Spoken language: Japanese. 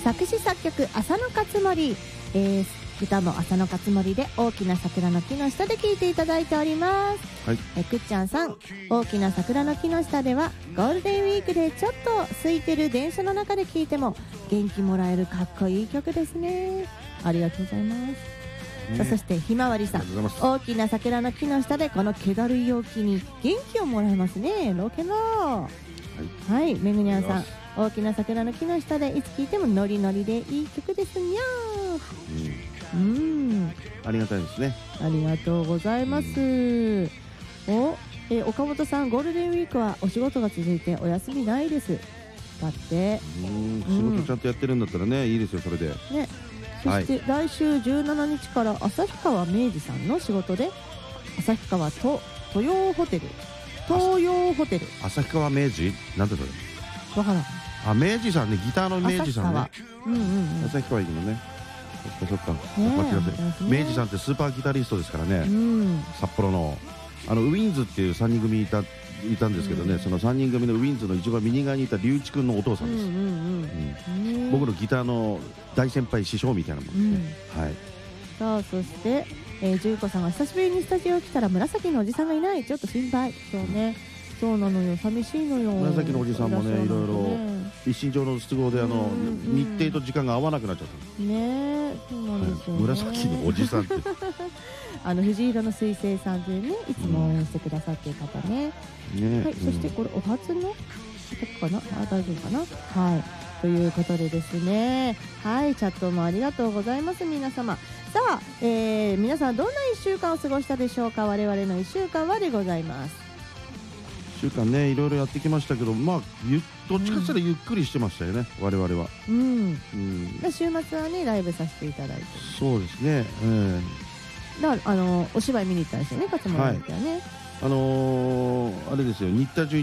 作詞作曲浅野勝盛、歌も浅野勝盛で大きな桜の木の下で聴いていただいております、はい。くっちゃんさん、大きな桜の木の下ではゴールデンウィークでちょっと空いてる電車の中で聴いても元気もらえるかっこいい曲ですね。ありがとうございます、そしてひまわりさん、大きな桜の木の下でこの気だるい陽気に元気をもらえますね。ロケのはい、めぐにゃんさん、大きな桜の木の下でいつ聴いてもノリノリでいい曲ですにゃー。 ありがたいですね。 ありがとうございます、岡本さん、ゴールデンウィークはお仕事が続いてお休みないですだって。 仕事ちゃんとやってるんだったらね、いいですよそれでね。 そして来週17日から旭川明治さんの仕事で旭川と東洋ホテル旭川明治なんてそれわからん。 あ、明治さんね、ギターの明治さんね。旭川行くのね。そっか明治さんってスーパーギタリストですからね、札幌のウィンズっていう3人組いたんですけどね、その3人組のウィンズの一番右側にいた龍一君のお父さんです。僕のギターの大先輩師匠みたいなもんですね。はい。 さあ、そしてじゅうこさんが久しぶりにスタジオ来たら紫のおじさんがいない、ちょっと心配。そうね、そうなのよ、寂しいのよ。 紫のおじさんもね、いろいろ一身上の都合で日程と時間が合わなくなっちゃったね。そうなんですよね。紫のおじさんって藤色の水星さんというね、いつも応援してくださっている方ね。はい、そしてこれお初のかな、大丈夫かな。はい、ということでですね、はい、チャットもありがとうございます皆様。さあ、皆さんどんな1週間を過ごしたでしょうか。我々の1週間はでございます。 1週間ね、いろいろやってきましたけど、まあどっちかって言ったらゆっくりしてましたよね、我々は。週末はね、ライブさせていただいて。 そうですね、 だからお芝居見に行ったんですよね、勝村さんはね。 あれですよ、新田純